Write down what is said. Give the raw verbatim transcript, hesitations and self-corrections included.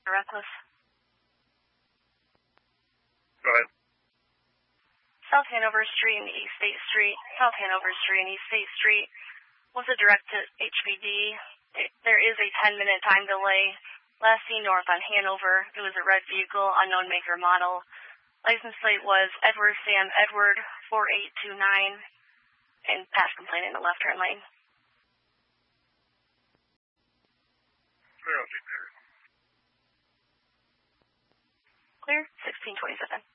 Reckless. Go ahead. South Hanover Street and East State Street. South Hanover Street and East State Street was a direct to H P D. It, there is a ten minute time delay. Last seen north on Hanover. It was a red vehicle, unknown make or model. License plate was Edward Sam Edward four eight two nine and pass complaint in the left turn lane. Clear, sixteen twenty-seven.